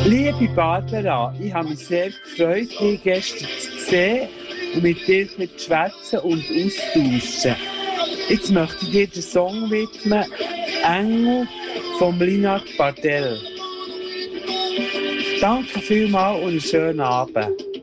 Liebe Barbara, ich habe mich sehr gefreut, dich gestern zu sehen und mit dir ein bisschen zu schwätzen und austauschen. Jetzt möchte ich dir den Song widmen, «Engel» von Linard Bardell. Danke vielmals und einen schönen Abend.